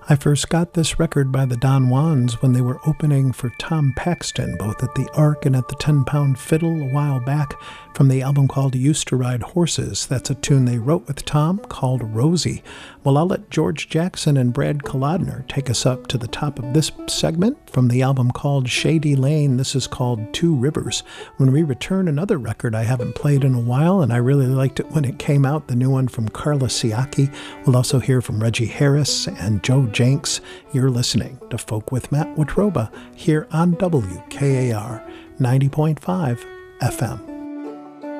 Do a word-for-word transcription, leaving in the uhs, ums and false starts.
I first got this record by the Don Juans when they were opening for Tom Paxton, both at the Ark and at the Ten Pound Fiddle a while back, from the album called Used to Ride Horses. That's a tune they wrote with Tom called Rosie. Well, I'll let George Jackson and Brad Kolodner take us up to the top of this segment from the album called Shady Lane. This is called Two Rivers. When we return, another record I haven't played in a while, and I really liked it when it came out, the new one from Carla Siaki. We'll also hear from Reggie Harris and Joe Jenks. You're listening to Folk with Matt Watroba here on W K A R ninety point five F M.